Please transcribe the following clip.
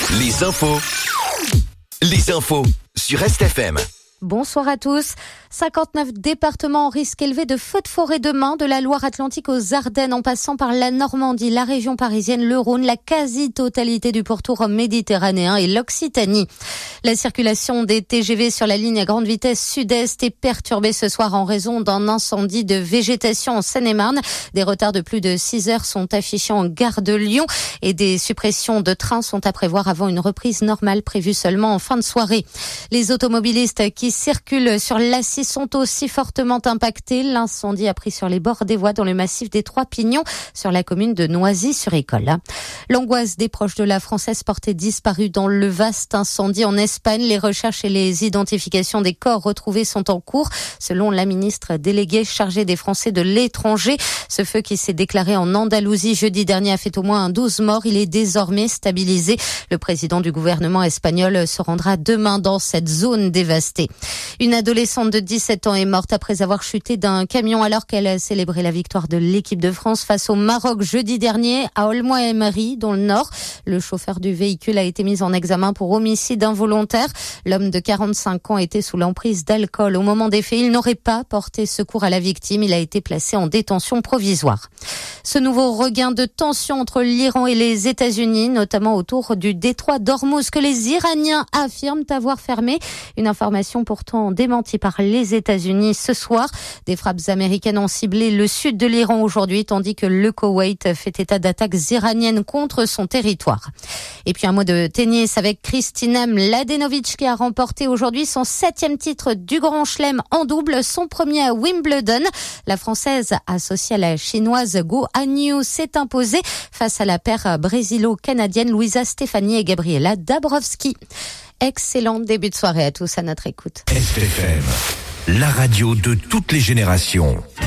Les infos sur RestFM. Bonsoir à tous. 59 départements en risque élevé de feux de forêt demain, de la Loire-Atlantique aux Ardennes en passant par la Normandie, la région parisienne, le Rhône, la quasi-totalité du pourtour méditerranéen et l'Occitanie. La circulation des TGV sur la ligne à grande vitesse sud-est est perturbée ce soir en raison d'un incendie de végétation en Seine-et-Marne. Des retards de plus de 6 heures sont affichés en gare de Lyon et des suppressions de trains sont à prévoir avant une reprise normale prévue seulement en fin de soirée. Les automobilistes qui circulent sur l'A6 sont aussi fortement impactés. L'incendie a pris sur les bords des voies dans le massif des Trois Pignons sur la commune de Noisy-sur-École. L'angoisse des proches de la Française portée disparue dans le vaste incendie en Espagne. Les recherches et les identifications des corps retrouvés sont en cours, selon la ministre déléguée chargée des Français de l'étranger. Ce feu qui s'est déclaré en Andalousie jeudi dernier a fait au moins 12 morts. Il est désormais stabilisé. Le président du gouvernement espagnol se rendra demain dans cette zone dévastée. Une adolescente de 17 ans est morte après avoir chuté d'un camion alors qu'elle a célébré la victoire de l'équipe de France face au Maroc jeudi dernier à Aulnoy-Aymeries, dans le Nord. Le chauffeur du véhicule a été mis en examen pour homicide involontaire. L'homme de 45 ans était sous l'emprise d'alcool. Au moment des faits, il n'aurait pas porté secours à la victime. Il a été placé en détention provisoire. Ce nouveau regain de tension entre l'Iran et les États-Unis, notamment autour du détroit d'Ormuz que les Iraniens affirment avoir fermé. Une information pourtant démentie par les États-Unis ce soir. Des frappes américaines ont ciblé le sud de l'Iran aujourd'hui, tandis que le Koweït fait état d'attaques iraniennes contre son territoire. Et puis un mot de tennis avec Kristina Mladenovic qui a remporté aujourd'hui son 7e titre du Grand Chelem en double, son premier à Wimbledon. La Française associée à la Chinoise Go Hanyu s'est imposée face à la paire brésilo-canadienne Luisa Stefani et Gabriela Dabrowski. Excellent début de soirée à tous à notre écoute. RestFM, la radio de toutes les générations.